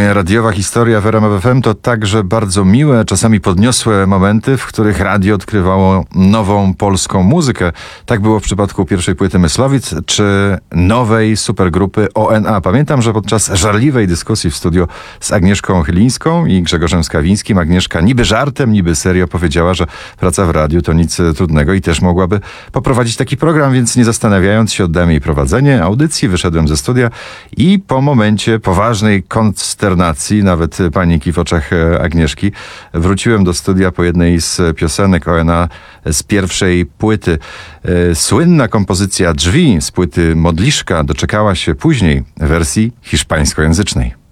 Moja radiowa historia w RMF FM to także bardzo miłe, czasami podniosłe momenty, w których radio odkrywało nową polską muzykę. Tak było w przypadku pierwszej płyty Myslowic, czy nowej supergrupy ONA. Pamiętam, że podczas żarliwej dyskusji w studio z Agnieszką Chylińską i Grzegorzem Skawińskim Agnieszka niby żartem, niby serio powiedziała, że praca w radiu to nic trudnego i też mogłaby poprowadzić taki program, więc nie zastanawiając się oddałem jej prowadzenie audycji, wyszedłem ze studia i po momencie poważnej konsternacji, nawet paniki w oczach Agnieszki, wróciłem do studia po jednej z piosenek ONA z pierwszej płyty. Słynna kompozycja Drzwi z płyty Modliszka doczekała się później wersji hiszpańskojęzycznej.